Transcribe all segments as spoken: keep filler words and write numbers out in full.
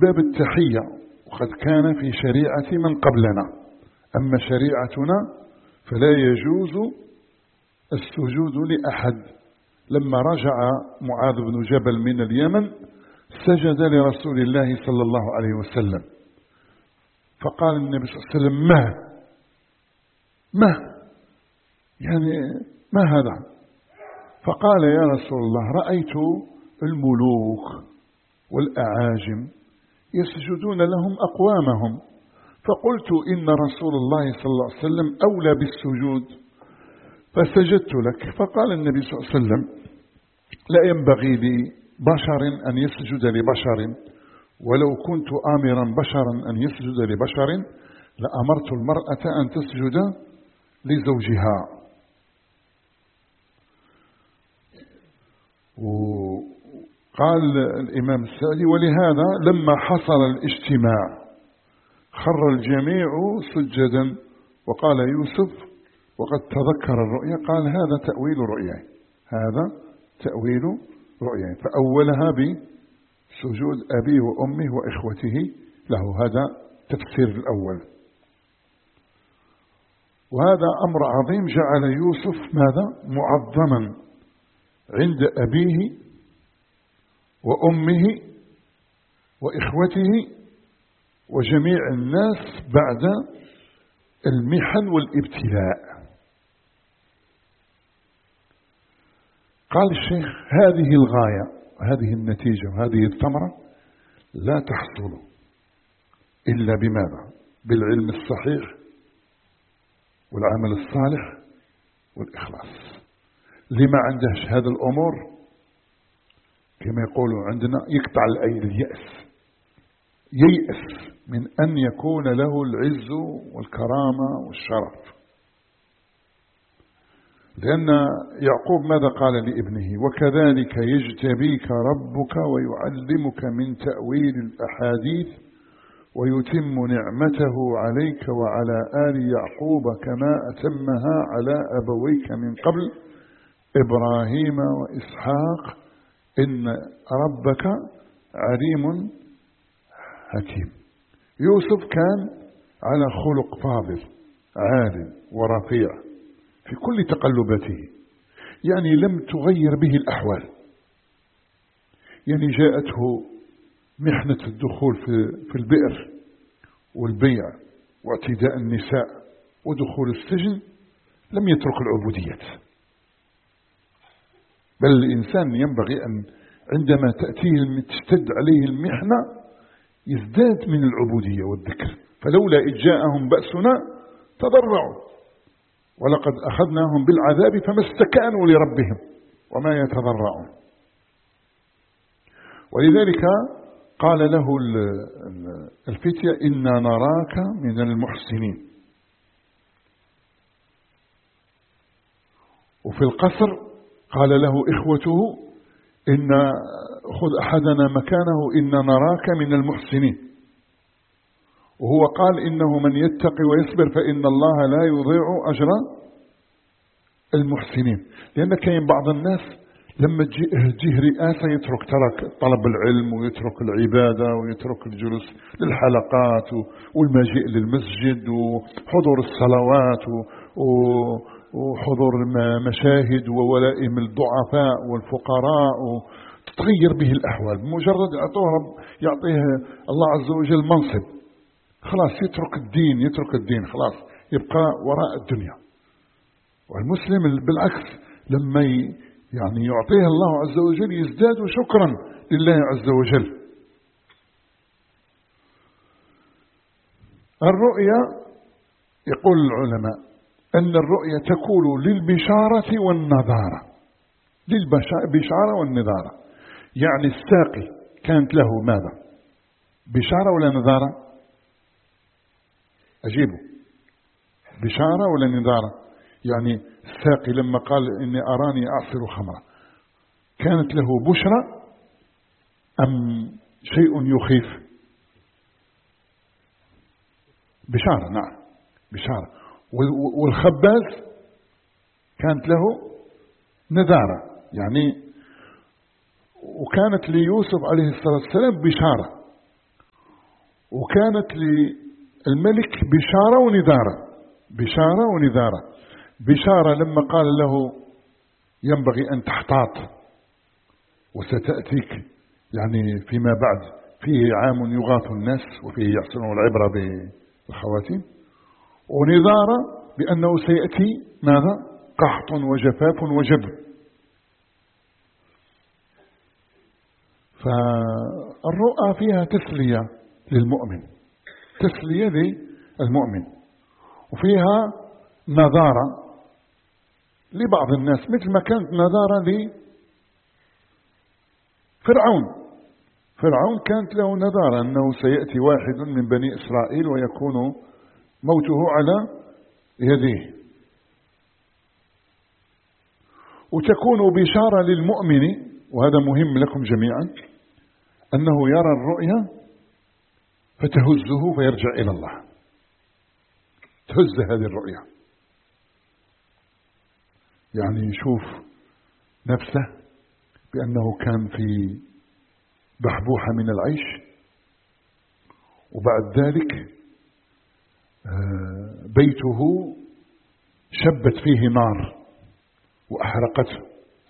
باب التحية، وقد كان في شريعة من قبلنا، أما شريعتنا فلا يجوز السجود لأحد. لما رجع معاذ بن جبل من اليمن سجد لرسول الله صلى الله عليه وسلم، فقال النبي صلى الله عليه وسلم: ما ما يعني ما هذا؟ فقال: يا رسول الله، رأيت الملوك والأعاجم يسجدون لهم أقوامهم، فقلت إن رسول الله صلى الله عليه وسلم أولى بالسجود فسجدت لك. فقال النبي صلى الله عليه وسلم: لا ينبغي لبشر أن يسجد لبشر، ولو كنت آمرا بشرا أن يسجد لبشر لأمرت المرأة أن تسجد لزوجها. وقال الإمام السعدي: ولهذا لما حصل الاجتماع خر الجميع سجدا، وقال يوسف وقد تذكر الرؤيا قال: هذا تأويل رؤياي، هذا تأويل رؤياي، فأولها بسجود أبيه وأمه وإخوته له. هذا تفسير الأول. وهذا أمر عظيم جعل يوسف ماذا؟ معظما عند أبيه وأمه وإخوته وجميع الناس بعد المحن والابتلاء. قال الشيخ: هذه الغاية، هذه النتيجة، وهذه الثمرة لا تحصل إلا بماذا؟ بالعلم الصحيح والعمل الصالح والإخلاص. لما عندهش هذا الأمور كما يقولوا عندنا يقطع اليأس، ييأس من أن يكون له العز والكرامة والشرف. لأن يعقوب ماذا قال لابنه؟ وكذلك يجتبيك ربك ويعلمك من تأويل الأحاديث ويتم نعمته عليك وعلى آل يعقوب كما أتمها على أبويك من قبل إبراهيم وإسحاق إن ربك عليم حكيم. يوسف كان على خلق فاضل عال ورفيع في كل تقلباته، يعني لم تغير به الأحوال. يعني جاءته محنة الدخول في البئر والبيع واعتداء النساء ودخول السجن، لم يترك العبوديات. بل الإنسان ينبغي أن عندما تأتيه تشتد عليه المحنة يزداد من العبودية والذكر. فلولا إذ جاءهم بأسنا تضرعوا ولقد أخذناهم بالعذاب فما استكانوا لربهم وما يتضرعون. ولذلك قال له الفتية: إنا نراك من المحسنين. وفي القصر قال له إخوته: إن خذ أحدنا مكانه إنا نراك من المحسنين. وهو قال: إنه من يتقي ويصبر فإن الله لا يضيع أجر المحسنين. لأن كاين بعض الناس لما تجيه رئاسة يترك ترك طلب العلم ويترك العبادة ويترك الجلوس للحلقات والمجيء للمسجد وحضور الصلوات وحضور المشاهد وولائم الضعفاء والفقراء، وتتغير به الأحوال. بمجرد يعطوه يعطيه الله عز وجل منصب خلاص يترك الدين، يترك الدين خلاص يبقى وراء الدنيا. والمسلم بالعكس لما يعني يعطيه الله عز وجل يزداد شكرا لله عز وجل. الرؤيا يقول العلماء أن الرؤيا تكون للبشارة والنظارة، للبشارة والنظارة. يعني الساقي كانت له ماذا؟ بشارة ولا نظارة؟ أجيبه، بشارة ولا نظارة؟ يعني الساقي لما قال إني أراني أعصر خمرا كانت له بشرى أم شيء يخيف؟ بشارة، نعم بشارة. والخباز كانت له نذارة يعني. وكانت ليوسف عليه الصلاة والسلام بشارة، وكانت للملك بشارة ونذارة، بشارة ونذارة. بشارة لما قال له ينبغي أن تحتاط وستأتيك يعني فيما بعد فيه عام يغاث الناس وفيه يحسنون العبرة بالخواتيم، ونذارة بأنه سيأتي ماذا؟ قحط وجفاف وجب. فالرؤى فيها تسلية للمؤمن، تسلية للمؤمن، وفيها نذارة لبعض الناس، مثل ما كانت نذارة لفرعون. فرعون كانت له نذارة أنه سيأتي واحد من بني إسرائيل ويكون موته على يديه. وتكون بشارة للمؤمن، وهذا مهم لكم جميعا، أنه يرى الرؤيا فتهزه فيرجع إلى الله، تهز هذه الرؤيا، يعني يشوف نفسه بأنه كان في بحبوحة من العيش، وبعد ذلك بيته شبت فيه نار وأحرقته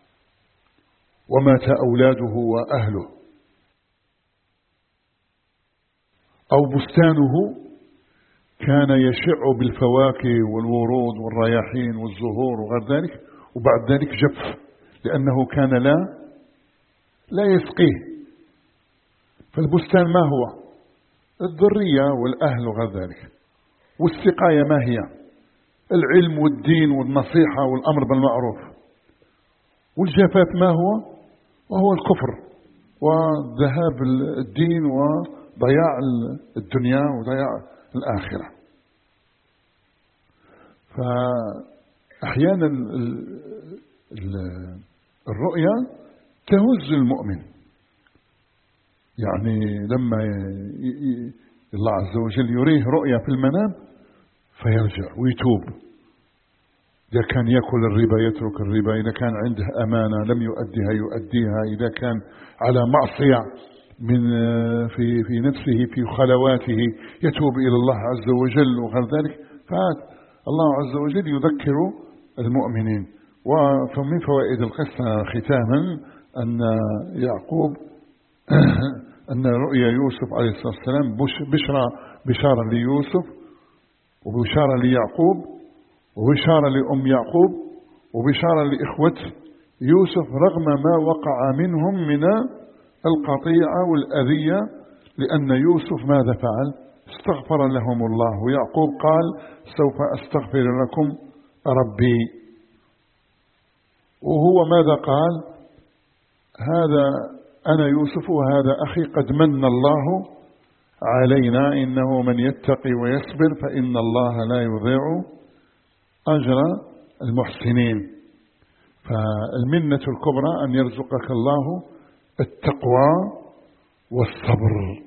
ومات أولاده وأهله، أو بستانه كان يشع بالفواكه والورود والرياحين والزهور وغير ذلك، وبعد ذلك جف لأنه كان لا لا يسقيه. فالبستان ما هو؟ الذرية والأهل وغير ذلك. والسقاية ما هي؟ العلم والدين والنصيحة والأمر بالمعروف. والجفاف ما هو؟ وهو الكفر وذهاب الدين وضياع الدنيا وضياع الآخرة. فأحيانا الرؤيا تهز المؤمن، يعني لما الله عز وجل يريه رؤيا في المنام فيرجع ويتوب. إذا كان يأكل الربا يترك الربا، إذا كان عنده أمانة لم يؤديها يؤديها، إذا كان على معصية من في في نفسه في خلواته يتوب إلى الله عز وجل وغير ذلك. فالله عز وجل يذكر المؤمنين. ومن فوائد القصة ختاما أن يعقوب أن رؤيا يوسف عليه الصلاة والسلام بشرى بشارة ليوسف وبشارة ليعقوب وبشارة لأم يعقوب وبشارة لإخوة يوسف، رغم ما وقع منهم من القطيعة والأذية، لأن يوسف ماذا فعل؟ استغفر لهم الله. ويعقوب قال سوف أستغفر لكم ربي. وهو ماذا قال؟ هذا أنا يوسف وهذا أخي قد من الله علينا إنه من يتقي ويصبر فإن الله لا يضيع أجر المحسنين. فالمنة الكبرى أن يرزقك الله التقوى والصبر.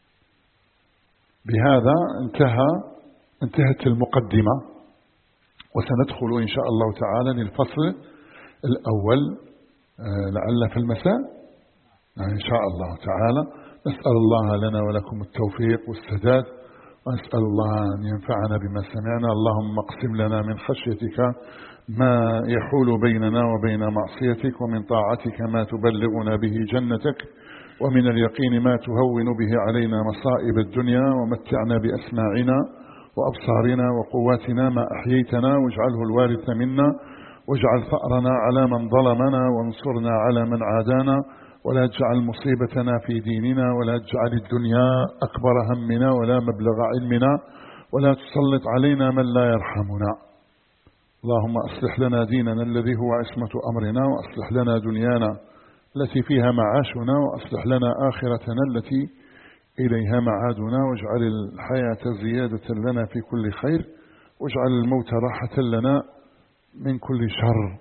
بهذا انتهى انتهت المقدمة، وسندخل إن شاء الله تعالى للفصل الأول لعل في المساء إن شاء الله تعالى. نسأل الله لنا ولكم التوفيق والسداد، ونسأل الله أن ينفعنا بما سمعنا. اللهم اقسم لنا من خشيتك ما يحول بيننا وبين معصيتك، ومن طاعتك ما تبلغنا به جنتك، ومن اليقين ما تهون به علينا مصائب الدنيا، ومتعنا بأسماعنا وأبصارنا وقواتنا ما أحييتنا، واجعله الوارث منا، واجعل ثأرنا على من ظلمنا، وانصرنا على من عادانا، ولا تجعل مصيبتنا في ديننا، ولا تجعل الدنيا أكبر همنا ولا مبلغ علمنا، ولا تسلط علينا من لا يرحمنا. اللهم أصلح لنا ديننا الذي هو عصمة أمرنا، وأصلح لنا دنيانا التي فيها معاشنا، وأصلح لنا آخرتنا التي إليها معادنا، واجعل الحياة زيادة لنا في كل خير، واجعل الموت راحة لنا من كل شر.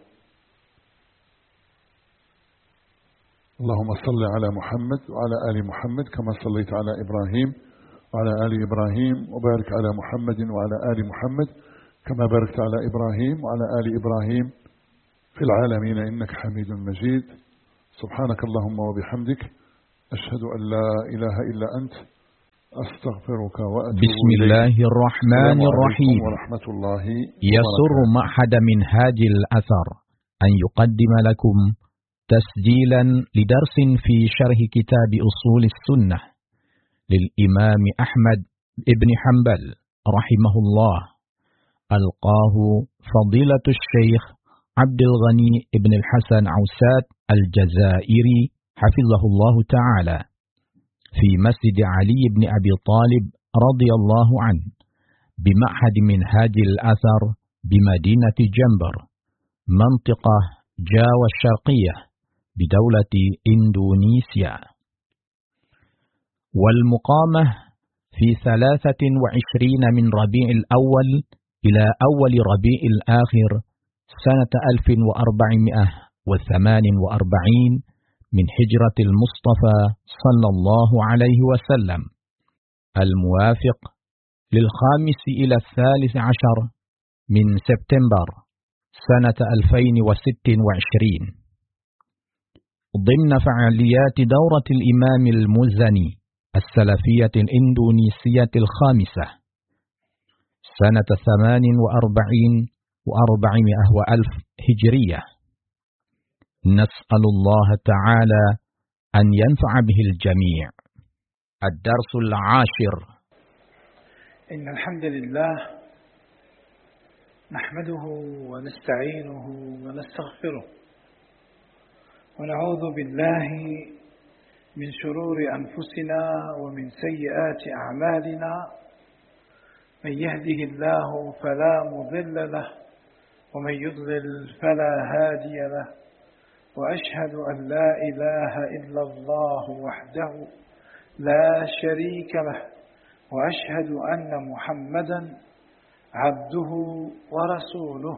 اللهم صل على محمد وعلى آل محمد كما صليت على إبراهيم وعلى آل إبراهيم، وبارك على محمد وعلى آل محمد كما باركت على إبراهيم وعلى آل إبراهيم في العالمين إنك حميد مجيد. سبحانك اللهم وبحمدك، أشهد أن لا إله إلا أنت، أستغفرك وأتوب بسم الله الرحمن الرحيم. ورحمة الله يسر معهد منهاج الأثر أن يقدم لكم تسجيلا لدرس في شرح كتاب أصول السنة للإمام أحمد بن حنبل رحمه الله، ألقاه فضيلة الشيخ عبد الغني بن الحسن عوسات الجزائري حفظه الله تعالى في مسجد علي بن أبي طالب رضي الله عنه بمعهد منهاج الأثر بمدينة جنبر منطقة جاوة الشرقية بدولة إندونيسيا، والمقامة في ثلاثة وعشرين من ربيع الأول إلى أول ربيع الآخر سنة ألف وأربعمائة وثمان وأربعين من هجرة المصطفى صلى الله عليه وسلم، الموافق للخامس إلى الثالث عشر من سبتمبر سنة ألفين وست وعشرين، ضمن فعاليات دورة الإمام المزني السلفية الإندونيسية الخامسة سنة ثمان وأربعين وأربعمائة وألف هجرية. نسأل الله تعالى أن ينفع به الجميع. الدرس العاشر. إن الحمد لله نحمده ونستعينه ونستغفره ونعوذ بالله من شرور أنفسنا ومن سيئات أعمالنا، من يهده الله فلا مضل له ومن يضلل فلا هادي له، وأشهد أن لا إله إلا الله وحده لا شريك له، وأشهد أن محمدا عبده ورسوله.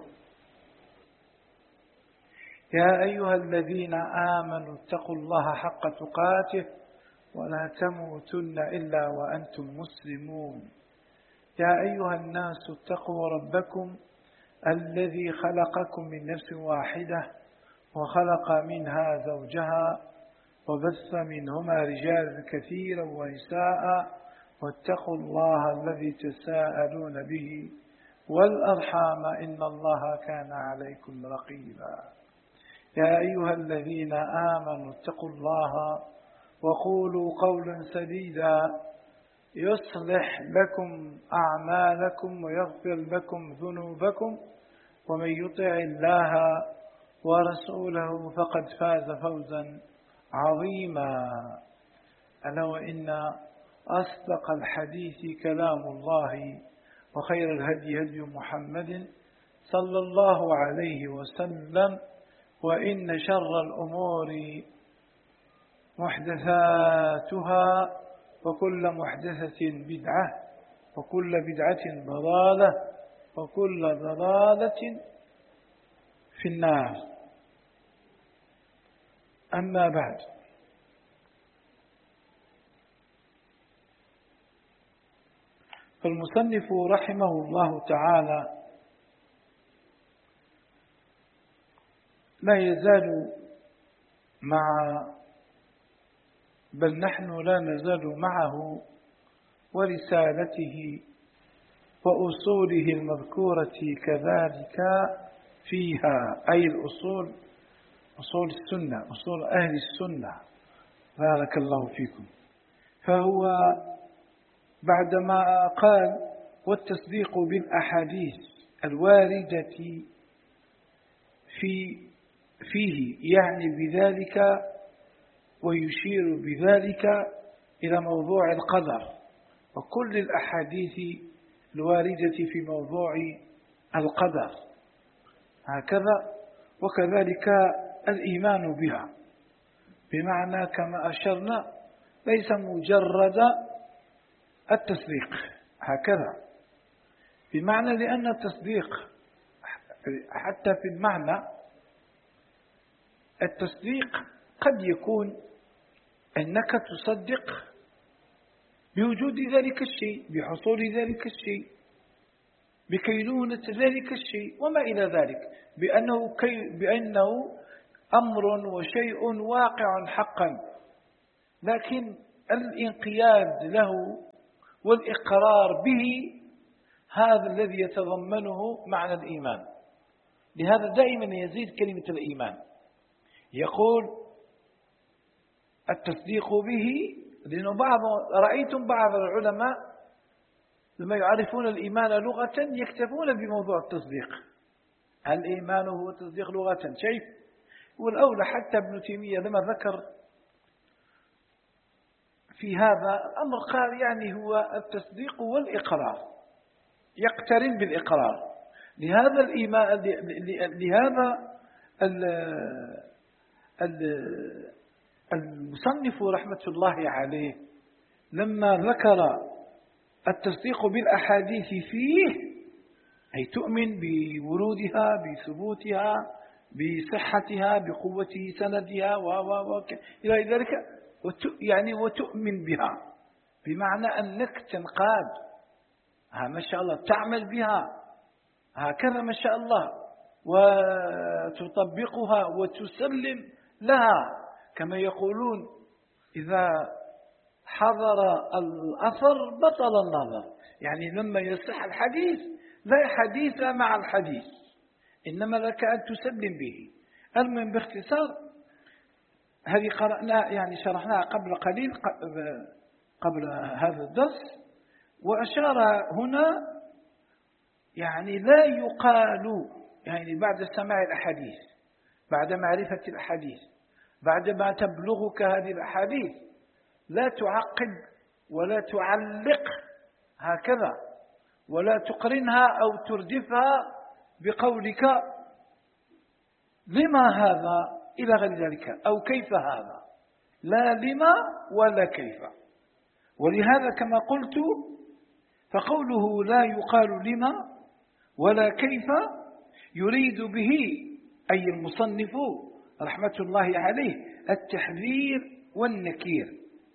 يا أيها الذين آمنوا اتقوا الله حق تقاته ولا تموتن إلا وأنتم مسلمون. يا أيها الناس اتقوا ربكم الذي خلقكم من نفس واحدة وخلق منها زوجها وبث منهما رجالا كثيرا ونساء، واتقوا الله الذي تساءلون به والأرحام إن الله كان عليكم رقيبا. يا أيها الذين آمنوا اتقوا الله وقولوا قولا سديدا يصلح لكم أعمالكم ويغفر لكم ذنوبكم، ومن يطع الله ورسوله فقد فاز فوزا عظيما. ألا وإن أصدق الحديث كلام الله، وخير الهدي هدي محمد صلى الله عليه وسلم، وإن شر الأمور محدثاتها، وكل محدثة بدعة، وكل بدعة ضلالة، وكل ضلالة في النار. أما بعد، فالمصنف رحمه الله تعالى لا يزال مع بل نحن لا نزال معه ورسالته وأصوله المذكورة كذلك فيها، أي الأصول أصول السنة، أصول أهل السنة، بارك الله فيكم. فهو بعدما قال والتصديق بالأحاديث الواردة في فيه، يعني بذلك ويشير بذلك إلى موضوع القدر وكل الأحاديث الواردة في موضوع القدر هكذا، وكذلك الإيمان بها، بمعنى كما أشرنا ليس مجرد التصديق هكذا، بمعنى لأن التصديق حتى في المعنى التصديق قد يكون أنك تصدق بوجود ذلك الشيء، بحصول ذلك الشيء، بكينونة ذلك الشيء وما إلى ذلك، بأنه, كي بأنه أمر وشيء واقع حقا، لكن الانقياد له والإقرار به هذا الذي يتضمنه معنى الإيمان. لهذا دائما يزيد كلمة الإيمان، يقول التصديق به، لأنه بعض رأيتم بعض العلماء لما يعرفون الإيمان لغة يكتفون بموضوع التصديق. الإيمان هو التصديق لغة، شيء والأولى حتى ابن تيمية لما ذكر في هذا الأمر قال يعني هو التصديق والإقرار، يقترن بالإقرار. لهذا الإيمان لهذا المصنف رحمة الله عليه لما ذكر التصديق بالأحاديث فيه، أي تؤمن بورودها بثبوتها بصحتها بقوة سندها و إلى ذلك، يعني وتؤمن بها بمعنى أنك تنقاد، ها ما شاء الله تعمل بها هكذا ما شاء الله، وتطبقها وتسلم لها، كما يقولون إذا حضر الأثر بطل النظر، يعني لما يصح الحديث لا حديث مع الحديث، إنما لك أن تسلم به. المهم باختصار هذه قرأنا يعني شرحناها قبل قليل قبل هذا الدرس، وأشار هنا يعني لا يقال يعني بعد سماع الأحاديث، بعد معرفة الأحاديث، بعد ما تبلغك هذه الأحاديث، لا تعقد ولا تعلق هكذا، ولا تقرنها أو تردفها بقولك لما هذا إلى غير ذلك أو كيف هذا، لا لما ولا كيف. ولهذا كما قلت فقوله لا يقال لما ولا كيف يريد به أي المصنف رحمة الله عليه التحذير والنكير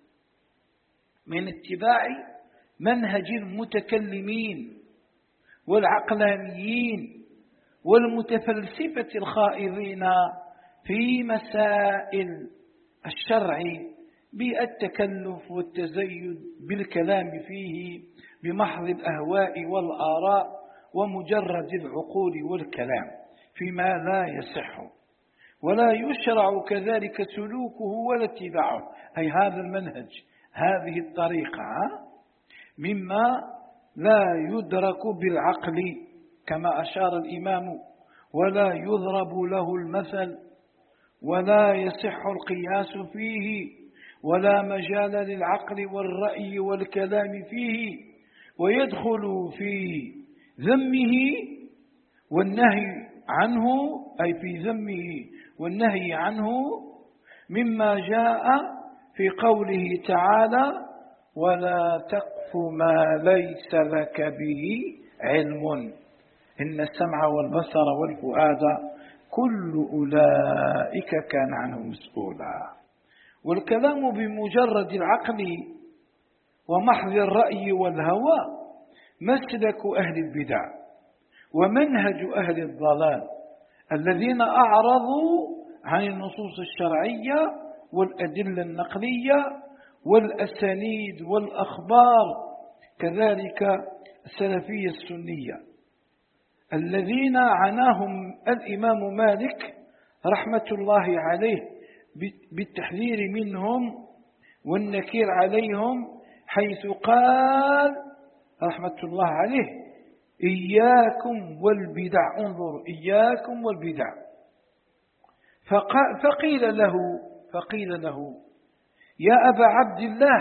من اتباع منهج المتكلمين والعقلانيين والمتفلسفة الخائضين في مسائل الشرع بالتكلف والتزيد بالكلام فيه بمحض الأهواء والآراء ومجرد العقول والكلام فيما لا يصح، ولا يشرع كذلك سلوكه ولا اتباعه، أي هذا المنهج هذه الطريقة مما لا يدرك بالعقل كما أشار الإمام، ولا يضرب له المثل، ولا يصح القياس فيه، ولا مجال للعقل والرأي والكلام فيه، ويدخل في ذمه والنهي عنه، أي في ذمه والنهي عنه مما جاء في قوله تعالى ولا تقف ما ليس لك به علم إن السمع والبصر والفؤاد كل أولئك كان عنه مسؤولا. والكلام بمجرد العقل ومحض الرأي والهوى مسلك أهل البدع ومنهج أهل الضلال الذين أعرضوا عن النصوص الشرعية والأدلة النقلية والأسانيد والأخبار، كذلك السلفية السنية الذين عناهم الإمام مالك رحمة الله عليه بالتحذير منهم والنكير عليهم، حيث قال رحمة الله عليه إياكم والبدع، انظر إياكم والبدع. فقيل له فقيل له يا أبا عبد الله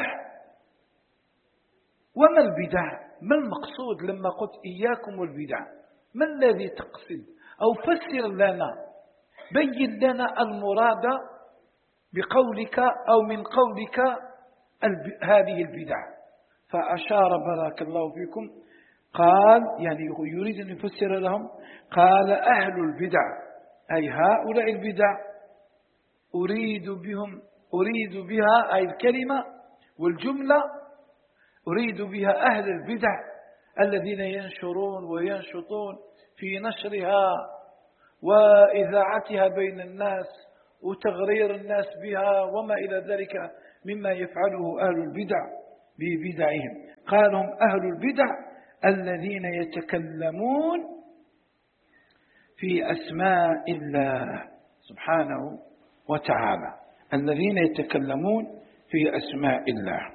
وما البدع؟ ما المقصود لما قلت إياكم والبدع؟ ما الذي تقصد؟ أو فسر لنا، بين لنا المراد بقولك أو من قولك هذه البدع. فأشار بارك الله فيكم قال يعني يريد أن يفسر لهم، قال أهل البدع أي هؤلاء البدع أريد بهم أريد بها أي الكلمة والجملة أريد بها أهل البدع الذين ينشرون وينشطون في نشرها وإذاعتها بين الناس وتغرير الناس بها وما إلى ذلك مما يفعله أهل البدع ببدعهم. قال هم أهل البدع الذين يتكلمون في أسماء الله سبحانه وتعالى، الذين يتكلمون في أسماء الله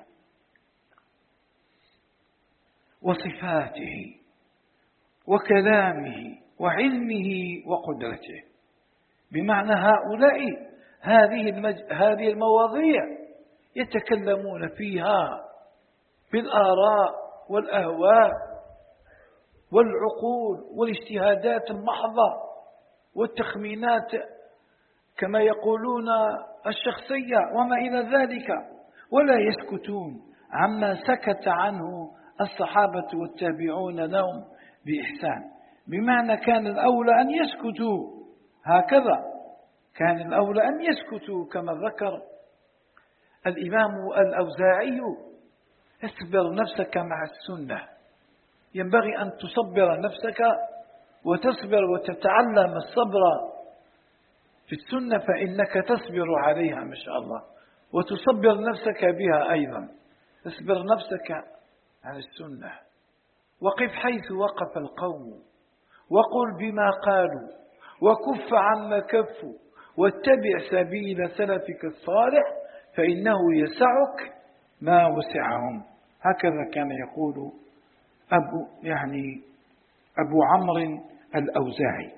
وصفاته وكلامه وعلمه وقدرته. بمعنى هؤلاء هذه المج... هذه المواضيع يتكلمون فيها بالآراء والأهواء والعقول والاجتهادات المحضة والتخمينات كما يقولون الشخصية وما إلى ذلك، ولا يسكتون عما سكت عنه الصحابة والتابعون لهم بإحسان. بمعنى كان الأولى أن يسكتوا، هكذا كان الأولى أن يسكتوا كما ذكر الإمام الأوزاعي: اصبر نفسك مع السنة. ينبغي أن تصبر نفسك وتصبر وتتعلم الصبر في السنة، فإنك تصبر عليها ما شاء الله وتصبر نفسك بها أيضا. اصبر نفسك على السنة، وقف حيث وقف القوم، وقل بما قالوا، وكف عما كفوا، واتبع سبيل سلفك الصالح فإنه يسعك ما وسعهم. هكذا كان يقول أبو يعني أبو عمرو الأوزاعي.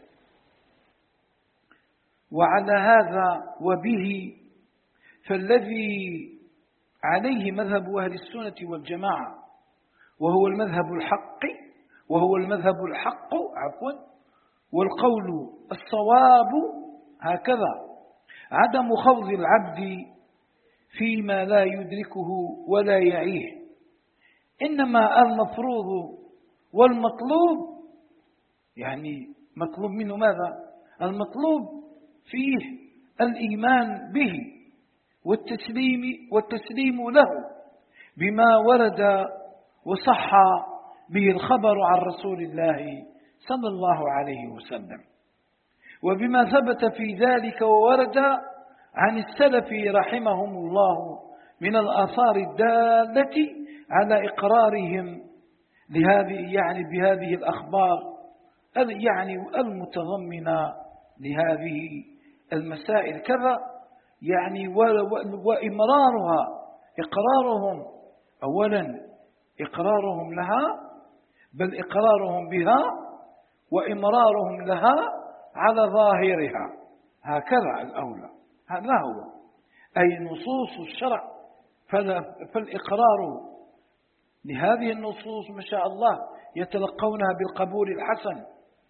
وعلى هذا وبه فالذي عليه مذهب أهل السنة والجماعة وهو المذهب الحق وهو المذهب الحق عفوا والقول الصواب، هكذا عدم خوض العبد فيما لا يدركه ولا يعيه، إنما المفروض والمطلوب، يعني مطلوب منه ماذا؟ المطلوب فيه الإيمان به والتسليم والتسليم له بما ورد وصح به الخبر عن رسول الله صلى الله عليه وسلم، وبما ثبت في ذلك وورد عن السلف رحمهم الله من الآثار الدالة على إقرارهم لهذه يعني بهذه الأخبار يعني المتضمنة لهذه المسائل كذا، يعني وإمرارها إقرارهم أولا إقرارهم لها، بل إقرارهم بها وإمرارهم لها على ظاهرها، هكذا الأولى. هذا هو أي نصوص الشرع، فالإقرار لهذه النصوص ما شاء الله يتلقونها بالقبول الحسن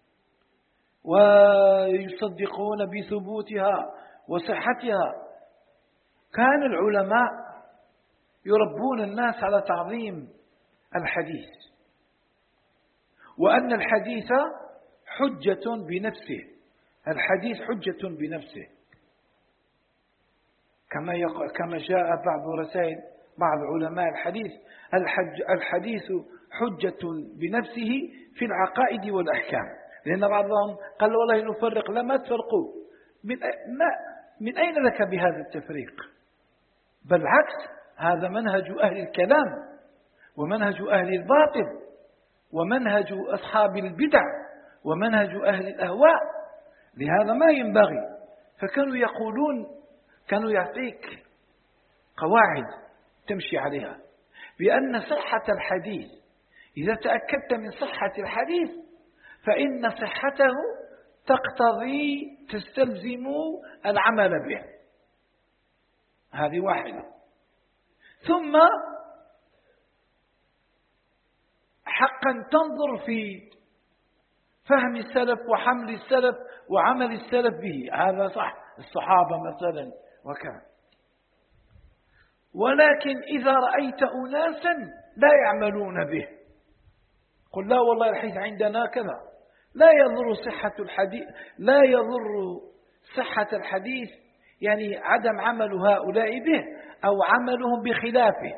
ويصدقون بثبوتها وصحتها. كان العلماء يربون الناس على تعظيم الحديث، وأن الحديث حجة بنفسه، الحديث حجة بنفسه، كما كما جاء بعض رسائل بعض علماء الحديث: الحج الحديث حجة بنفسه في العقائد والأحكام. لأن بعضهم قال والله نفرق، لا ما تفرقوا، من, ما من أين لك بهذا التفريق؟ بل العكس، هذا منهج أهل الكلام ومنهج أهل الباطل ومنهج أصحاب البدع ومنهج أهل الأهواء. لهذا ما ينبغي. فكانوا يقولون، كانوا يعطيك قواعد تمشي عليها بأن صحة الحديث، إذا تأكدت من صحة الحديث فإن صحته تقتضي تستلزم العمل به. هذه واحدة. ثم حقا تنظر في فهم السلف وحمل السلف وعمل السلف به، هذا صح، الصحابة مثلا وكذا. ولكن إذا رأيت أناسا لا يعملون به، قل لا والله الحديث عندنا كذا، لا يضر صحة الحديث، لا يضر صحة الحديث يعني عدم عمل هؤلاء به أو عملهم بخلافه.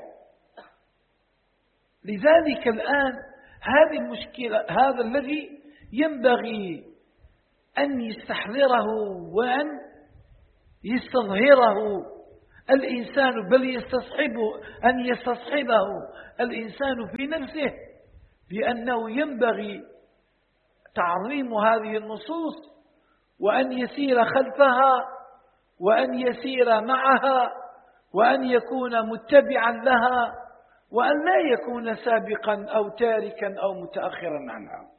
لذلك الآن هذه المشكلة، هذا الذي ينبغي أن يستحضره وأن يستظهره الإنسان بل يستصحبه أن يستصحبه الإنسان في نفسه بأنه ينبغي تعظيم هذه النصوص وأن يسير خلفها وأن يسير معها وأن يكون متبعا لها وأن لا يكون سابقا أو تاركا أو متأخرا عنها.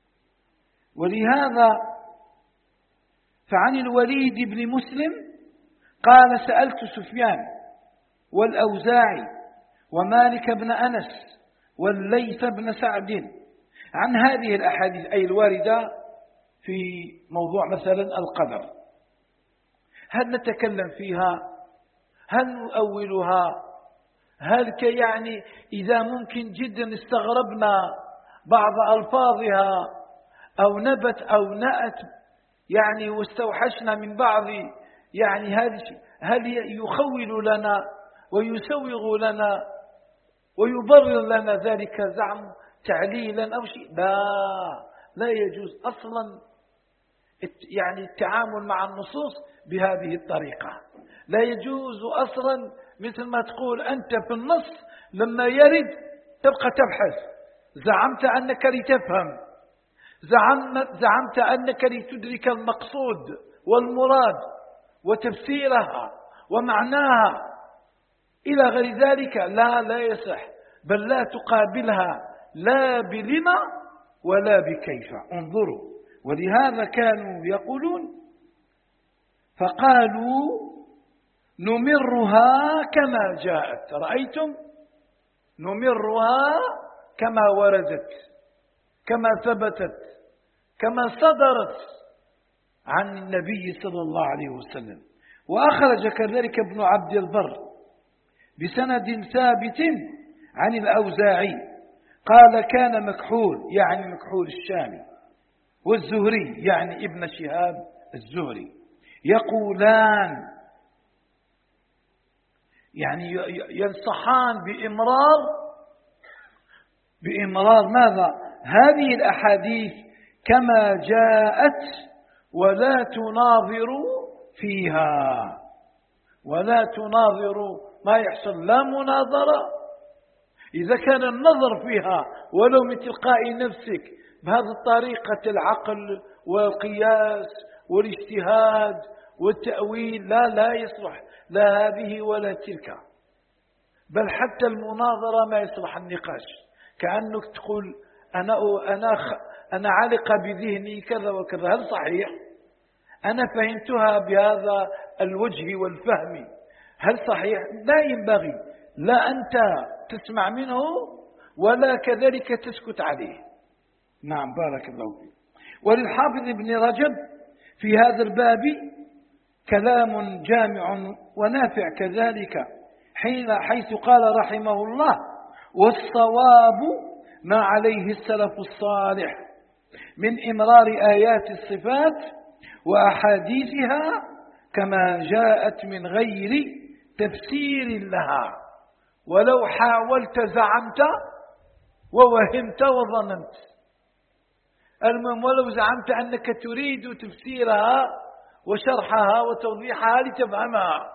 ولهذا فعن الوليد بن مسلم قال سألت سفيان والأوزاعي ومالك بن أنس والليث بن سعد عن هذه الأحاديث أي الواردة في موضوع مثلا القدر، هل نتكلم فيها؟ هل نؤولها؟ هل يعني إذا ممكن جدا استغربنا بعض ألفاظها أو نبت أو نأت يعني واستوحشنا من بعض يعني هذه هل يخول لنا ويسوغ لنا ويبرر لنا ذلك زعم تعليلا أو شيء؟ لا لا يجوز أصلا يعني التعامل مع النصوص بهذه الطريقة. لا يجوز أصلا مثل ما تقول أنت في النص لما يرد تبقى تبحث، زعمت أنك لتفهم، زعمت, زعمت أنك لتدرك المقصود والمراد وتفسيرها ومعناها إلى غير ذلك. لا لا يصح، بل لا تقابلها لا بلما ولا بكيف. انظروا، ولهذا كانوا يقولون فقالوا نمرها كما جاءت. رأيتم؟ نمرها كما وردت، كما ثبتت، كما صدرت عن النبي صلى الله عليه وسلم. وأخرج كذلك ابن عبد البر بسند ثابت عن الأوزاعي قال كان مكحول يعني مكحول الشامي والزهري يعني ابن شهاب الزهري يقولان يعني ينصحان بإمرار بإمرار ماذا؟ هذه الأحاديث كما جاءت ولا تناظروا فيها، ولا تناظروا ما يحصل لا مناظرة. إذا كان النظر فيها ولو من تلقاء نفسك بهذه الطريقة العقل والقياس والاجتهاد والتأويل لا لا يصلح لا هذه ولا تلك، بل حتى المناظرة ما يصلح النقاش. كأنك تقول أنا أنا أنا علق بذهني كذا وكذا، هل صحيح؟ أنا فهمتها بهذا الوجه والفهم، هل صحيح؟ لا ينبغي لا أنت تسمع منه ولا كذلك تسكت عليه. نعم بارك الله فيك. وللحافظ ابن رجب في هذا الباب كلام جامع ونافع كذلك حين حيث قال رحمه الله والصواب ما عليه السلف الصالح من إمرار آيات الصفات وأحاديثها كما جاءت من غير تفسير لها، ولو حاولت زعمت ووهمت وظننت. المهم ولو زعمت أنك تريد تفسيرها وشرحها وتوضيحها لتفهمها،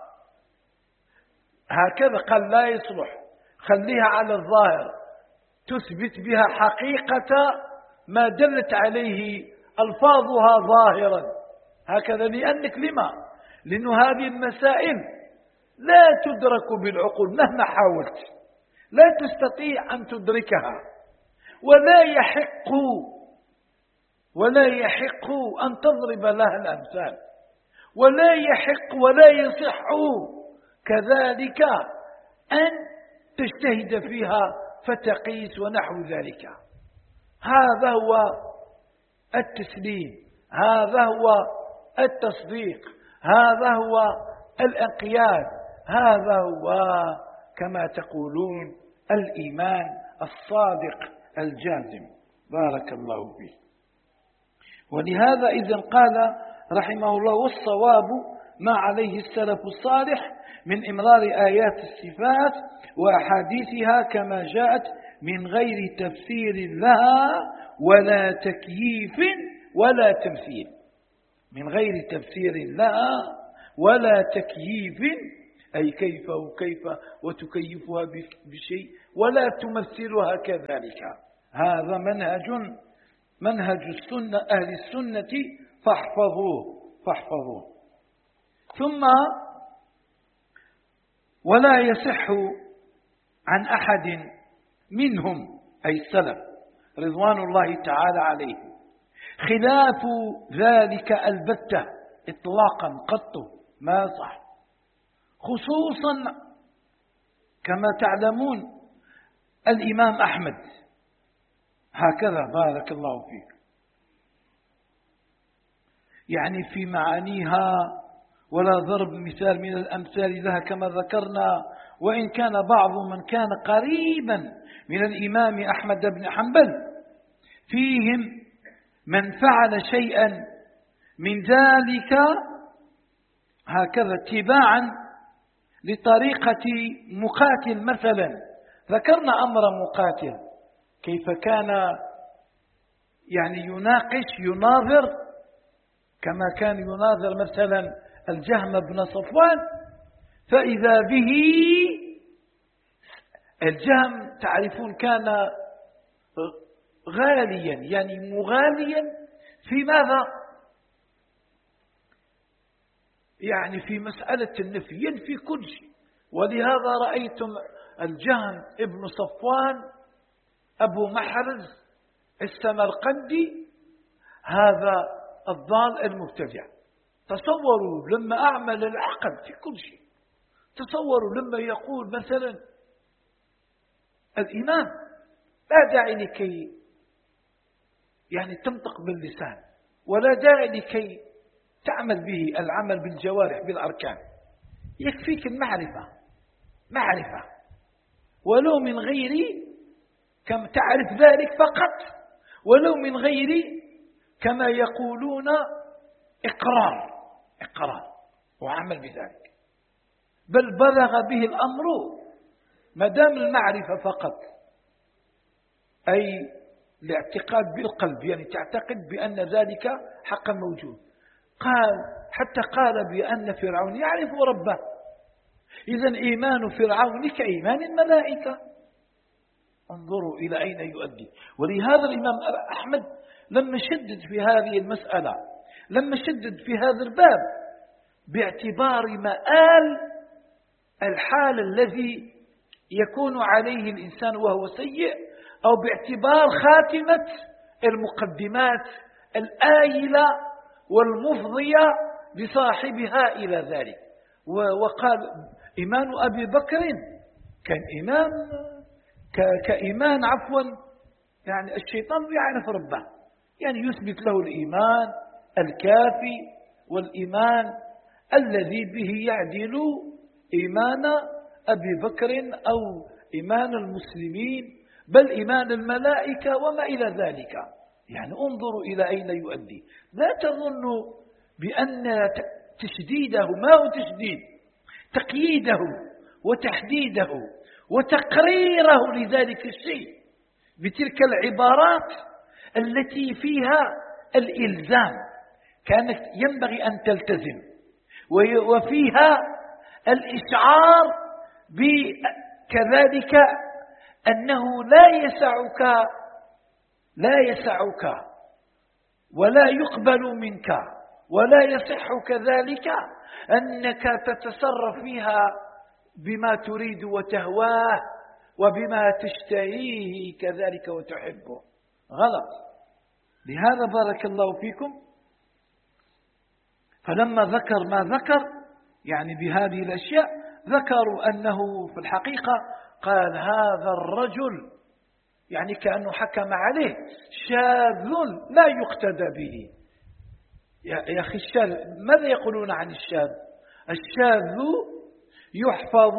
هكذا قال لا يصلح، خليها على الظاهر، تثبت بها حقيقة ما دلت عليه ألفاظها ظاهرا هكذا. لأنك لما؟ لأن هذه المسائل لا تدرك بالعقول مهما حاولت، لا تستطيع أن تدركها، ولا يحق ولا يحق أن تضرب لها الأمثال، ولا يحق ولا يصح كذلك أن تجتهد فيها فتقيس ونحو ذلك. هذا هو التسليم، هذا هو التصديق، هذا هو الانقياد، هذا هو كما تقولون الإيمان الصادق الجازم. بارك الله فيه. ولهذا إذن قال رحمه الله والصواب ما عليه السلف الصالح من إمرار آيات الصفات وأحاديثها كما جاءت من غير تفسير لها ولا تكييف ولا تمثيل. من غير تفسير لها ولا تكييف أي كيف وكيف وتكيفها بشيء ولا تمثلها كذلك. هذا منهج منهج السنة أهل السنة فاحفظوه فاحفظوه. ثم ولا يصح عن أحد منهم أي السلف رضوان الله تعالى عليهم خلاف ذلك البتة إطلاقا قط ما صح، خصوصا كما تعلمون الإمام أحمد هكذا بارك الله فيك، يعني في معانيها ولا ضرب مثال من الأمثال لها كما ذكرنا، وإن كان بعض من كان قريبا من الإمام أحمد بن حنبل فيهم من فعل شيئا من ذلك هكذا اتباعا لطريقة مقاتل مثلا. ذكرنا أمر مقاتل كيف كان يعني يناقش يناظر كما كان يناظر مثلا الجهم بن صفوان، فإذا به الجهم تعرفون كان غاليا يعني مغاليا في ماذا؟ يعني في مسألة النفي ينفي كل شيء. ولهذا رأيتم الجهم ابن صفوان أبو محرز السمرقندي هذا الضال المبتدع، تصوروا لما أعمل العقل في كل شيء، تصوروا لما يقول مثلا الإمام لا داعي لكي يعني تنطق باللسان ولا داعي لكي تعمل به العمل بالجوارح بالأركان، يكفيك المعرفة معرفة ولو من غير كم تعرف ذلك فقط، ولو من غير كما يقولون إقرار إقرار وعمل بذلك، بل بلغ به الأمر ما دام المعرفة فقط أي الاعتقاد بالقلب، يعني تعتقد بأن ذلك حقا موجود. قال حتى قال بأن فرعون يعرف ربه، إذن إيمان فرعون كإيمان الملائكة. انظروا إلى أين يؤدي. ولهذا الإمام أحمد لما شدد في هذه المسألة، لما شدد في هذا الباب باعتبار مآل الحال الذي يكون عليه الإنسان وهو سيء، أو باعتبار خاتمة المقدمات الآيلة والمفضية لصاحبها إلى ذلك. وقال إيمان أبي بكر كان إيمان كإيمان عفوا يعني الشيطان يعرف ربه، يعني يثبت له الإيمان الكافي والإيمان الذي به يعدل إيمان أبي بكر أو إيمان المسلمين بل إيمان الملائكة وما إلى ذلك. يعني انظروا إلى أين يؤدي. لا تظنوا بأن تشديده ما هو تشديد، تقييده وتحديده وتقريره لذلك الشيء بتلك العبارات التي فيها الإلزام كانت ينبغي أن تلتزم، وفيها الإشعار بكذلك أنه لا يسعك لا يسعك ولا يقبل منك ولا يصح كذلك أنك تتصرف فيها بما تريد وتهواه وبما تشتهيه كذلك وتحبه. غلط. لهذا بارك الله فيكم فلما ذكر ما ذكر يعني بهذه الأشياء ذكروا أنه في الحقيقة قال هذا الرجل يعني كأنه حكم عليه شاذ لا يقتدى به. يا أخي الشاذ ماذا يقولون عن الشاذ؟ الشاذ يحفظ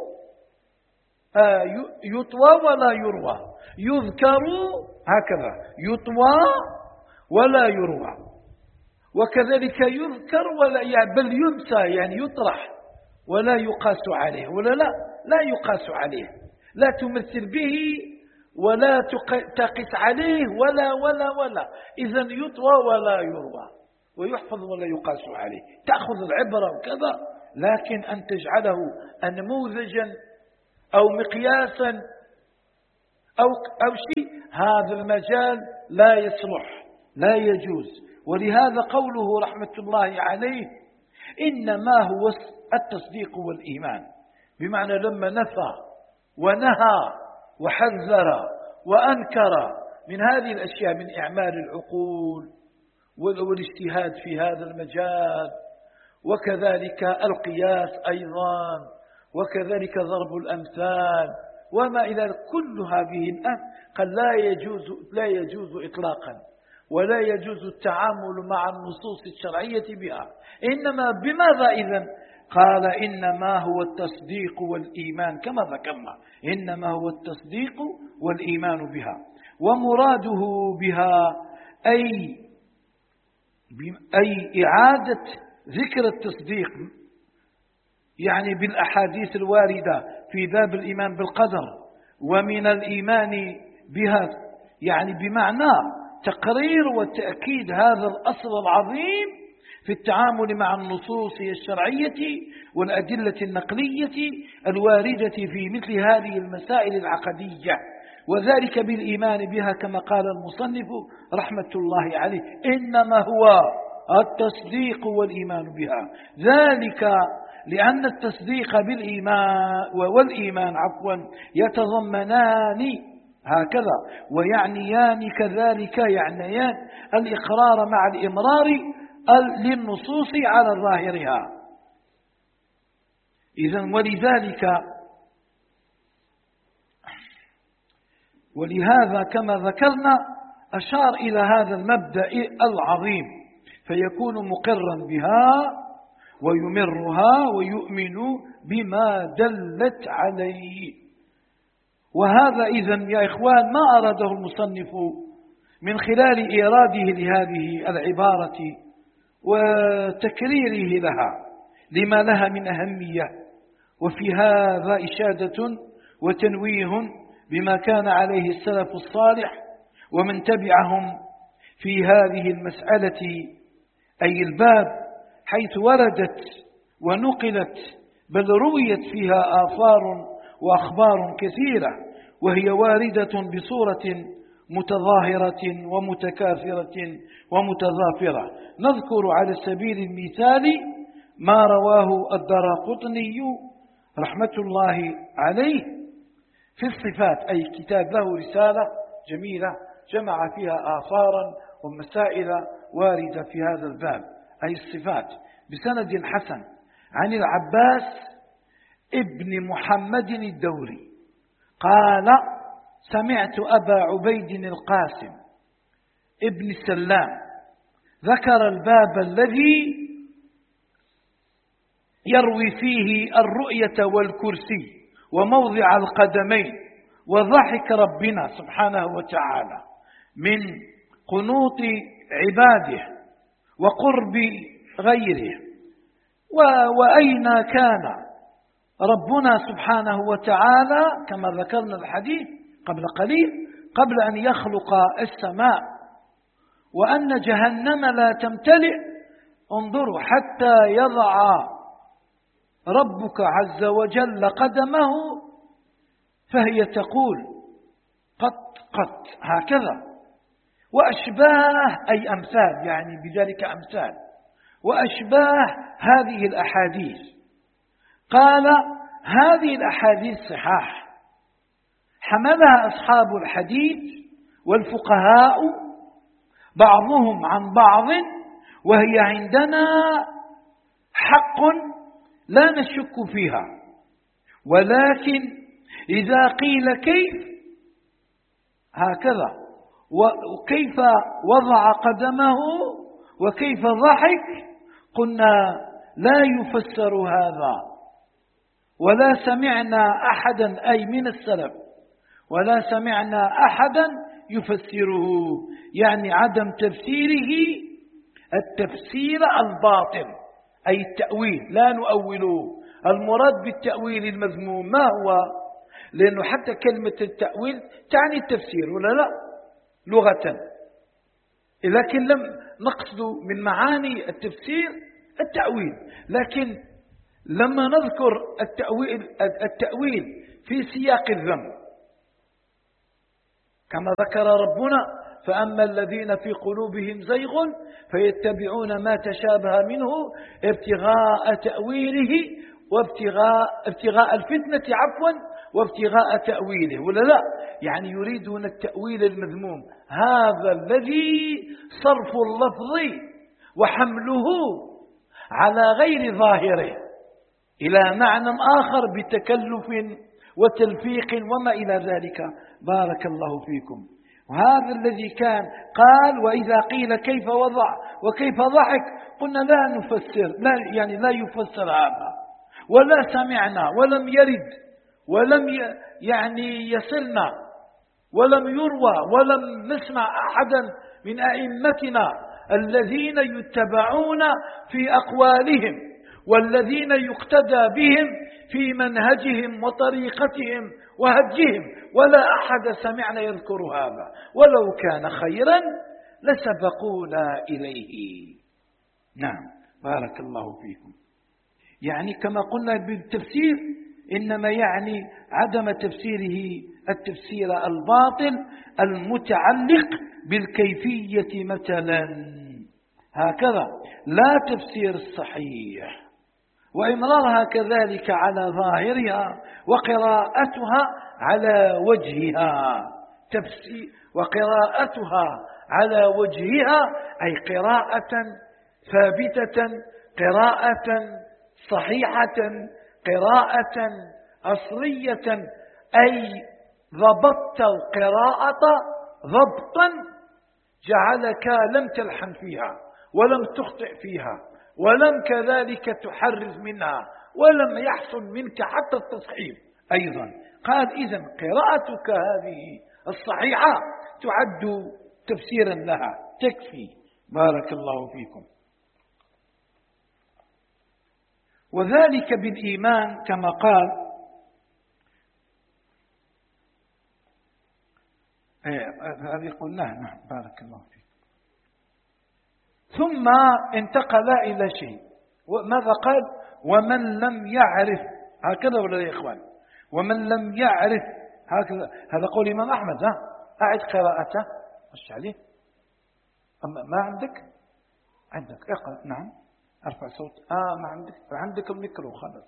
يطوى ولا يروى، يذكر هكذا يطوى ولا يروى، وكذلك يذكر ولا بل ينسى يعني يطرح ولا يقاس عليه ولا لا لا يقاس عليه، لا تمثل به ولا تقس عليه ولا ولا ولا إذن يطوى ولا يروى ويحفظ ولا يقاس عليه، تأخذ العبرة وكذا لكن أن تجعله نموذجا أو مقياسا أو, أو شيء، هذا المجال لا يصلح، لا يجوز. ولهذا قوله رحمة الله عليه إنما هو التصديق والإيمان، بمعنى لما نفى ونهى وحذر وأنكر من هذه الأشياء من إعمال العقول والاجتهاد في هذا المجال، وكذلك القياس أيضا، وكذلك ضرب الأمثال وما إلى كل هذه الآن، قال لا يجوز لا يجوز إطلاقا، ولا يجوز التعامل مع النصوص الشرعية بها. إنما بماذا إذن؟ قال إنما هو التصديق والإيمان كما ذكرنا، إنما هو التصديق والإيمان بها. ومراده بها أي أي إعادة ذكر التصديق، يعني بالأحاديث الواردة في باب الإيمان بالقدر ومن الإيمان بها، يعني بمعنى تقرير وتأكيد هذا الأصل العظيم في التعامل مع النصوص الشرعية والأدلة النقلية الواردة في مثل هذه المسائل العقدية، وذلك بالإيمان بها كما قال المصنف رحمة الله عليه إنما هو التصديق والإيمان بها. ذلك لأن التصديق بالإيمان والإيمان عفوا يتضمنان هكذا ويعنيان كذلك، يعنيان الإقرار مع الإمرار للنصوص على ظاهرها. إذن ولذلك ولهذا كما ذكرنا أشار إلى هذا المبدأ العظيم، فيكون مقرا بها ويمرها ويؤمن بما دلت عليه. وهذا إذن يا إخوان ما أراده المصنف من خلال إيراده لهذه العبارة وتكريره لها لما لها من أهمية. وفي هذا إشادة وتنويه بما كان عليه السلف الصالح ومن تبعهم في هذه المسألة، أي الباب، حيث وردت ونقلت بل رويت فيها آثار وأخبار كثيرة، وهي واردة بصورة متظاهرة ومتكاثرة ومتضافرة. نذكر على سبيل المثال ما رواه الدراقطني رحمة الله عليه في الصفات، أي كتاب له رسالة جميلة جمع فيها آثارا ومسائل واردة في هذا الباب، أي الصفات، بسند حسن عن العباس ابن محمد الدوري قال سمعت أبا عبيد القاسم ابن السلام ذكر الباب الذي يروي فيه الرؤية والكرسي وموضع القدمين وضحك ربنا سبحانه وتعالى من قنوط عباده وقرب غيره، وأين كان ربنا سبحانه وتعالى كما ذكرنا الحديث قبل قليل قبل أن يخلق السماء، وأن جهنم لا تمتلئ. انظروا حتى يضع ربك عز وجل قدمه فهي تقول قط قط هكذا، وأشباه أي أمثال، يعني بذلك أمثال وأشباه هذه الأحاديث. قال هذه الأحاديث صحاح حملها أصحاب الحديث والفقهاء بعضهم عن بعض، وهي عندنا حق لا نشك فيها، ولكن إذا قيل كيف هكذا وكيف وضع قدمه وكيف ضحك قلنا لا يفسر هذا، ولا سمعنا أحدا أي من السلف ولا سمعنا أحدا يفسره، يعني عدم تفسيره التفسير الباطل أي التأويل، لا نؤوله. المراد بالتأويل المذموم ما هو؟ لأنه حتى كلمة التأويل تعني التفسير ولا لا لغة، لكن لم نقصد من معاني التفسير التأويل، لكن لما نذكر التأويل, التأويل في سياق الذم كما ذكر ربنا فأما الذين في قلوبهم زيغ فيتبعون ما تشابه منه ابتغاء تأويله وابتغاء ابتغاء الفتنة عفوا وابتغاء تأويله ولا لا، يعني يريدون التأويل المذموم، هذا الذي صرف اللفظ وحمله على غير ظاهره إلى معنى آخر بتكلف وتلفيق وما إلى ذلك. بارك الله فيكم. وهذا الذي كان قال وإذا قيل كيف وضع وكيف ضحك قلنا لا نفسر، لا يعني لا يفسر هذا، ولا سمعنا ولم يرد ولم يعني يصلنا ولم يروى ولم نسمع أحدا من أئمتنا الذين يتبعون في أقوالهم والذين يقتدى بهم في منهجهم وطريقتهم وهجهم، ولا أحد سمعنا يذكر هذا، ولو كان خيرا لسبقونا إليه. نعم بارك الله فيكم. يعني كما قلنا بالتفسير إنما يعني عدم تفسيره التفسير الباطل المتعلق بالكيفية مثلا، هكذا لا تفسير الصحيح وإمرارها كذلك على ظاهرها وقراءتها على وجهها، تفسير وقراءتها على وجهها أي قراءة ثابتة، قراءة صحيحة، قراءة أصلية، أي ضبطت القراءة ضبطا جعلك لم تلحن فيها ولم تخطئ فيها ولم كذلك تحرز منها ولم يحصل منك حتى التصحيف أيضا. قال إذن قراءتك هذه الصحيحة تعد تفسيرا لها تكفي. بارك الله فيكم. وذلك بالإيمان كما قال هذه قلناها. نعم بارك الله فيكم. ثم انتقل إلى شيء، ماذا قال؟ ومن لم يعرف، هكذا ولا يا إخوان؟ ومن لم يعرف، هكذا هذا قول الإمام أحمد. ها أعد قراءته خش عليه. ما عندك؟ عندك اقرأ. نعم ارفع صوت. آه ما عندك، عندك الميكرو خلاص.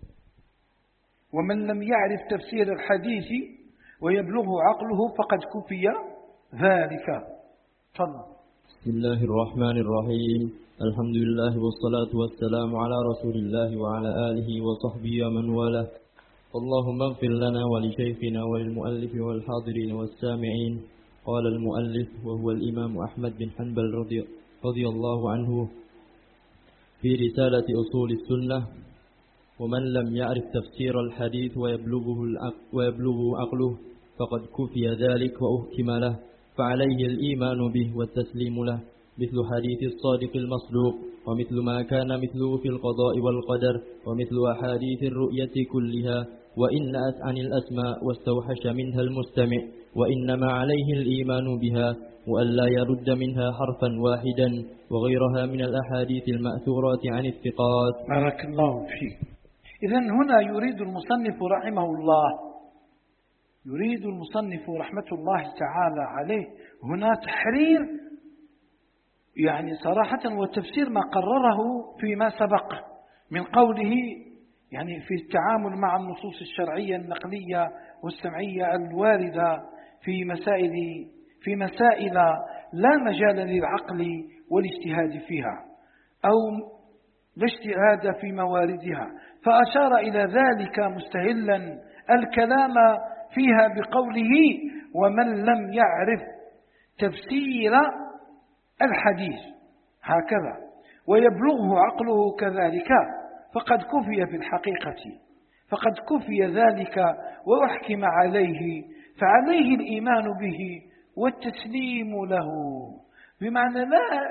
ومن لم يعرف تفسير الحديث ويبلغه عقله فقد كفي ذلك. تفضل. بسم الله الرحمن الرحيم. الحمد لله والصلاة والسلام على رسول الله وعلى آله وصحبه ومن والاه. اللهم اغفر لنا ولشيخنا وللمؤلف والحاضرين والسامعين. قال المؤلف وهو الإمام أحمد بن حنبل رضي, رضي الله عنه في رسالة أصول السنة: ومن لم يعرف تفسير الحديث ويبلغه, ويبلغه عقله فقد كفي ذلك وأحكم له، فعليه الإيمان به والتسليم له، مثل حديث الصادق المصدوق، ومثل ما كان مثله في القضاء والقدر، ومثل أحاديث الرؤية كلها، وإن نأت عن الأسماء واستوحش منها المستمع، وإنما عليه الإيمان بها وألا يرد منها حرفا واحدا، وغيرها من الأحاديث المأثورات عن الثقات. بارك الله فيك. إذن هنا يريد المصنف رحمه الله يريد المصنف رحمة الله تعالى عليه هنا تحرير يعني صراحة وتفسير ما قرره فيما سبق من قوله، يعني في التعامل مع النصوص الشرعية النقلية والسمعية الواردة في مسائل في مسائل لا مجال للعقل والاجتهاد فيها أو لا اجتهاد في مواردها، فأشار إلى ذلك مستهلا الكلام فيها بقوله: ومن لم يعرف تفسير الحديث هكذا ويبلغه عقله كذلك فقد كفي في الحقيقة، فقد كفي ذلك وأحكم عليه، فعليه الإيمان به والتسليم له، بمعنى لا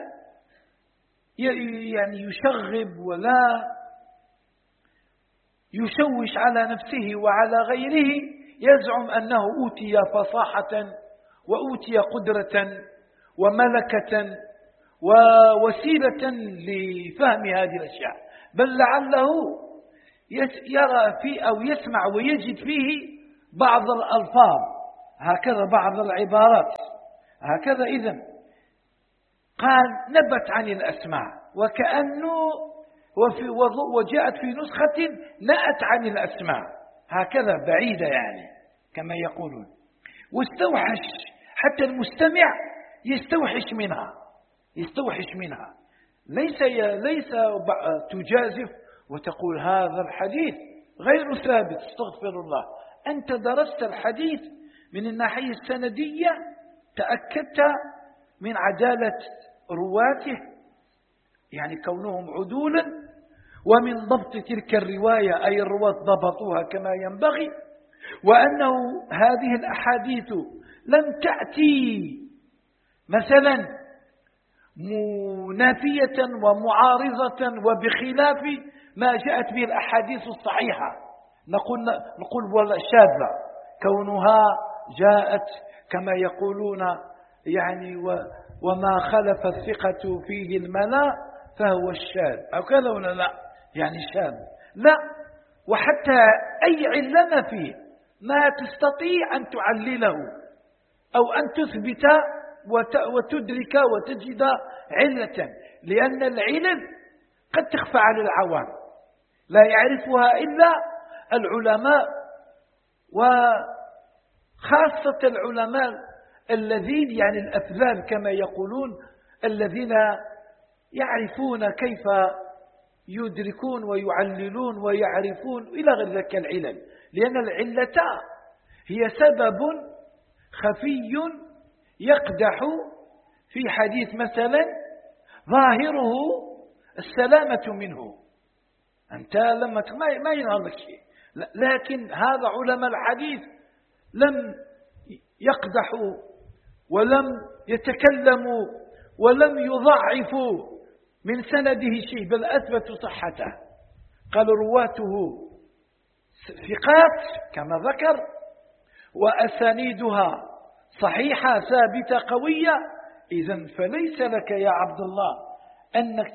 يعني يشغب ولا يشوش على نفسه وعلى غيره، يزعم أنه أوتي فصاحة وأوتي قدرة وملكة ووسيلة لفهم هذه الأشياء، بل لعله يرى فيه أو يسمع ويجد فيه بعض الألفاظ هكذا، بعض العبارات هكذا. إذن قال نبت عن الأسماع، وكأنه وفي وجاءت في نسخة نأت عن الأسماع، هكذا بعيدة يعني كما يقولون. واستوحش، حتى المستمع يستوحش منها، يستوحش منها. ليس ليس تجازف وتقول هذا الحديث غير ثابت، استغفر الله. أنت درست الحديث من الناحية السندية، تأكدت من عدالة رواته، يعني كونهم عدولا، ومن ضبط تلك الرواية، أي الرواة ضبطوها كما ينبغي، وأنه هذه الأحاديث لم تأتي مثلا منافية ومعارضة وبخلاف ما جاءت به الأحاديث الصحيحة. نقول نقول ولا شاذة، كونها جاءت كما يقولون يعني وما خلف الثقة فيه الملا فهو الشاذ، أو كذا ولا لا، يعني شاذ لا. وحتى أي علة فيه ما تستطيع أن تعلله أو أن تثبت وتدرك وتجد علة، لأن العلل قد تخفى على العوام، لا يعرفها إلا العلماء، وخاصة العلماء الذين يعني الأفذاذ كما يقولون، الذين يعرفون كيف يدركون ويعللون ويعرفون إلى غير ذلك العلل. لأن العلة هي سبب خفي يقدح في حديث مثلا ظاهره السلامة منه، أنت لما ما ينهض لك شيء، لكن هذا علماء الحديث لم يقدحوا ولم يتكلموا ولم يضعفوا من سنده شيء، بل أثبتوا صحته. قالوا رواته ثقات كما ذكر، وأسانيدها صحيحة ثابتة قوية. إذن فليس لك يا عبد الله أنك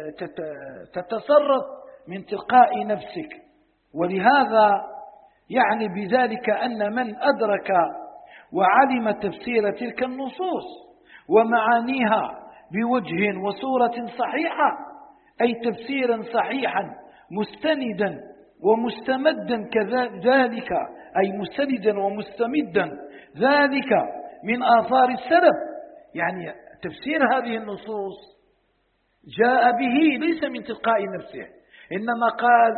تتصرف من تلقاء نفسك. ولهذا يعني بذلك أن من أدرك وعلم تفسير تلك النصوص ومعانيها بوجه وصورة صحيحة، أي تفسيرا صحيحا مستندا ومستمدا كذلك، أي مستندا ومستمدا ذلك من آثار السلف، يعني تفسير هذه النصوص جاء به ليس من تلقاء نفسه، إنما قال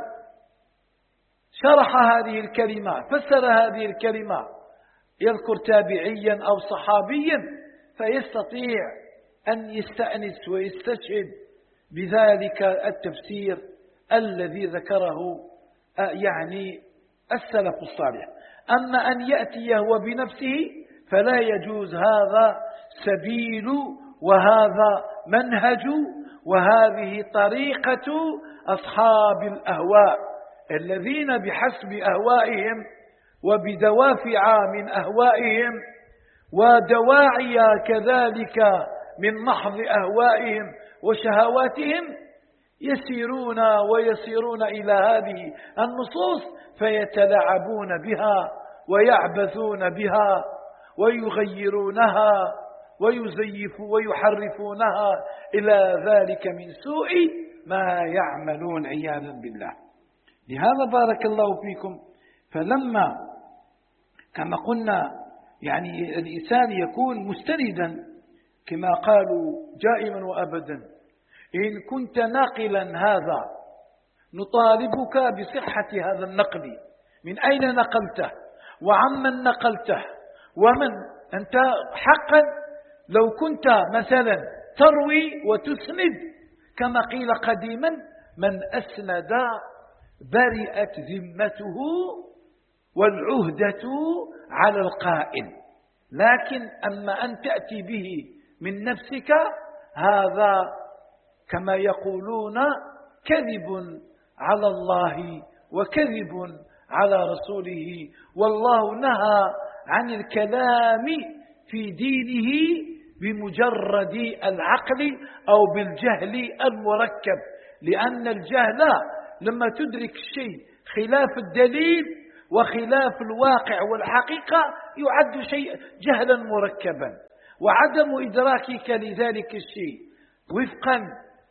شرح هذه الكلمة، فسر هذه الكلمة، يذكر تابعيا أو صحابيا فيستطيع أن يستأنس ويستشهد بذلك التفسير الذي ذكره يعني السلف الصالح. أما أن يأتي هو بنفسه فلا يجوز، هذا سبيل وهذا منهج وهذه طريقة أصحاب الأهواء، الذين بحسب أهوائهم وبدوافع من أهوائهم ودواعي كذلك من محض أهوائهم وشهواتهم يسيرون ويسيرون إلى هذه النصوص فيتلاعبون بها ويعبثون بها ويغيرونها ويزيفوا ويحرفونها إلى ذلك من سوء ما يعملون عياذا بالله. لهذا بارك الله فيكم، فلما كما قلنا يعني الإنسان يكون مستندا كما قالوا دائما وأبدا، إن كنت ناقلا هذا نطالبك بصحة هذا النقل، من أين نقلته وعمن نقلته ومن أنت. حقا لو كنت مثلا تروي وتسند كما قيل قديما من أسند برئت ذمته والعهدة على القائل، لكن أما أن تأتي به من نفسك هذا كما يقولون كذب على الله وكذب على رسوله. والله نهى عن الكلام في دينه بمجرد العقل أو بالجهل المركب، لأن الجهل لما تدرك الشيء خلاف الدليل وخلاف الواقع والحقيقة يعد شيء جهلا مركبا، وعدم إدراكك لذلك الشيء وفقا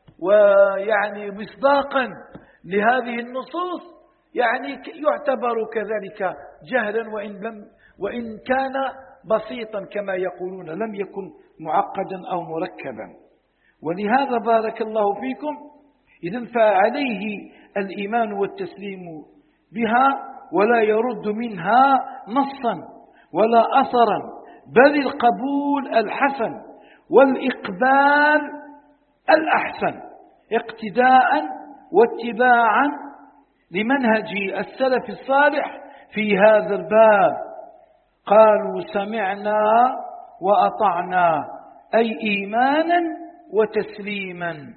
ويعني مصداقا لهذه النصوص يعني يعتبر كذلك جهلا، وإن لم وإن كان بسيطا كما يقولون، لم يكن معقدا أو مركبا. ولهذا بارك الله فيكم إذن فعليه الإيمان والتسليم بها، ولا يرد منها نصا ولا أثرا، بل القبول الحسن والإقبال الأحسن اقتداء واتباعا لمنهج السلف الصالح في هذا الباب. قالوا سمعنا وأطعنا، أي إيمانا وتسليما.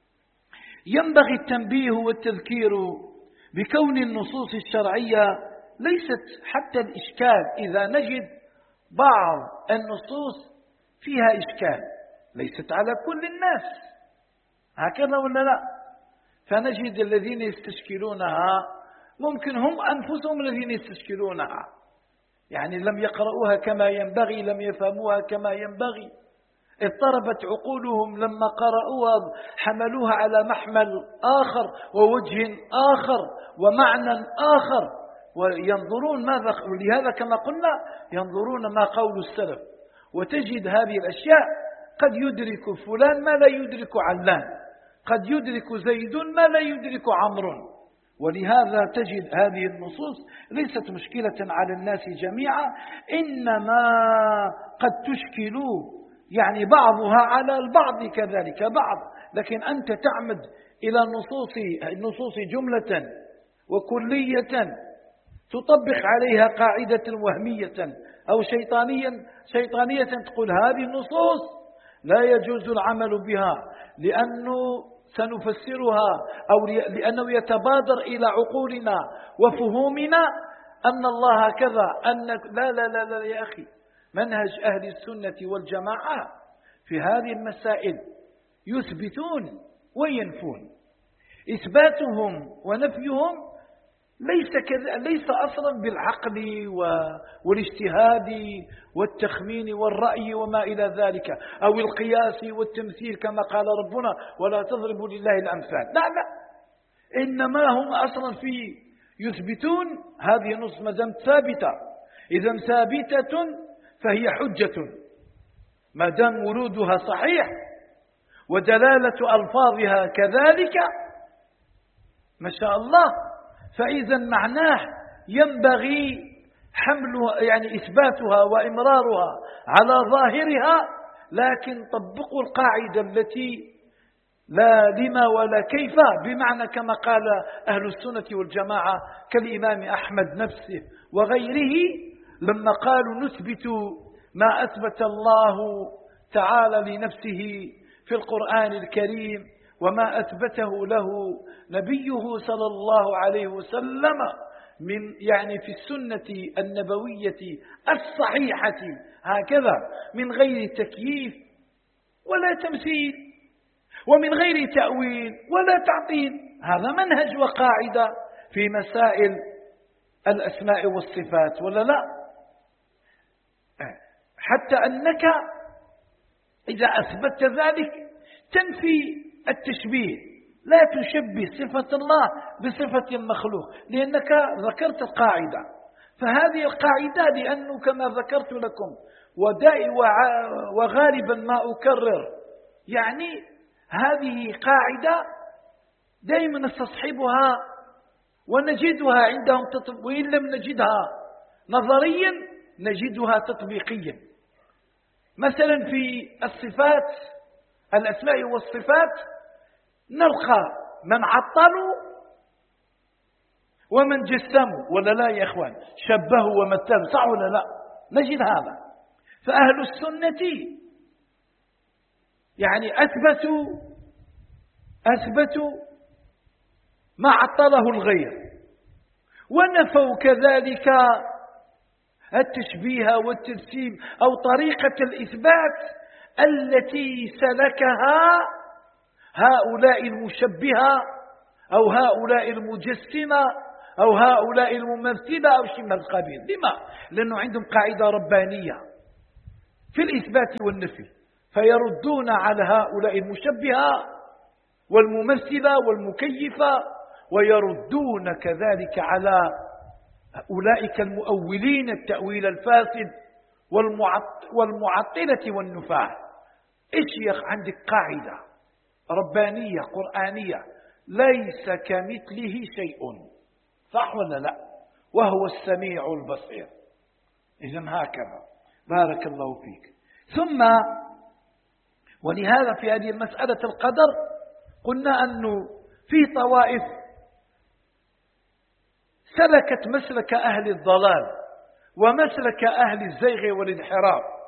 ينبغي التنبيه والتذكير بكون النصوص الشرعية ليست حتى الإشكال، إذا نجد بعض النصوص فيها إشكال ليست على كل الناس، هكذا ولا لا؟ فنجد الذين يستشكلونها ممكن هم أنفسهم الذين يستشكلونها، يعني لم يقرؤوها كما ينبغي، لم يفهموها كما ينبغي، اضطربت عقولهم لما قرأوها، حملوها على محمل آخر ووجه آخر ومعنى آخر، وينظرون ماذا، ولهذا كما قلنا ينظرون ما قول السلف، وتجد هذه الأشياء قد يدرك فلان ما لا يدرك علان، قد يدرك زيد ما لا يدرك عمرو. ولهذا تجد هذه النصوص ليست مشكلة على الناس جميعا، إنما قد تشكل يعني بعضها على البعض كذلك بعض، لكن أنت تعمد إلى النصوص النصوص جملة وكلية تطبق عليها قاعدة وهمية أو شيطانية شيطانية تقول هذه النصوص لا يجوز العمل بها لأنه سنفسرها، أو لأنه يتبادر إلى عقولنا وفهومنا أن الله كذا، أن لا لا لا لا يا أخي، منهج أهل السنة والجماعة في هذه المسائل يثبتون وينفون، إثباتهم ونفيهم ليس كذا، ليس أصلا بالعقل والاجتهاد والتخمين والرأي وما إلى ذلك، أو القياس والتمثيل كما قال ربنا ولا تضربوا لله الأمثال، لا لا، إنما هم أصلا في يثبتون هذه النصوص ما دامت ثابتة، إذا ثابتة فهي حجة ما دام ورودها صحيح ودلالة ألفاظها كذلك ما شاء الله، فإذا معناه ينبغي حملها يعني إثباتها وإمرارها على ظاهرها، لكن طبقوا القاعدة التي لا لما ولا كيف، بمعنى كما قال أهل السنة والجماعة كالإمام أحمد نفسه وغيره لما قالوا نثبت ما أثبت الله تعالى لنفسه في القرآن الكريم وما أثبته له نبيه صلى الله عليه وسلم من يعني في السنة النبوية الصحيحة هكذا، من غير تكييف ولا تمثيل ومن غير تأويل ولا تعطيل. هذا منهج وقاعدة في مسائل الأسماء والصفات ولا لا؟ حتى أنك إذا أثبت ذلك تنفي التشبيه، لا تشبه صفة الله بصفة المخلوق، لأنك ذكرت القاعدة. فهذه القاعدة لأنه كما ذكرت لكم ودائي وغالبا ما أكرر، يعني هذه قاعدة دائما نستصحبها ونجدها عندهم، وإن لم نجدها نظريا نجدها تطبيقيا. مثلا في الصفات الأسماء والصفات نلقى من عطلوا ومن جسموا ولا لا يا إخوان، شبهوا ومثلوا، صح ولا لا؟ نجد هذا. فأهل السنة يعني أثبتوا أثبتوا ما عطله الغير، ونفوا كذلك التشبيه والتجسيم أو طريقة الإثبات التي سلكها هؤلاء المشبهة أو هؤلاء المجسمة أو هؤلاء الممثلة أو شيء من القبيل. لما؟ لأنه عندهم قاعدة ربانية في الإثبات والنفي، فيردون على هؤلاء المشبهة والممثلة والمكيفة، ويردون كذلك على أولئك المؤولين التأويل الفاسد والمعطلة والنفاة. إيش يا عندك قاعدة ربانية قرآنية، ليس كمثله شيء، صح ولا لا؟ وهو السميع البصير. إذن هكذا، بارك الله فيك. ثم ولهذا في هذه المسألة القدر قلنا أنه في طوائف سلكت مسلك أهل الضلال ومسلك أهل الزيغ والانحراف،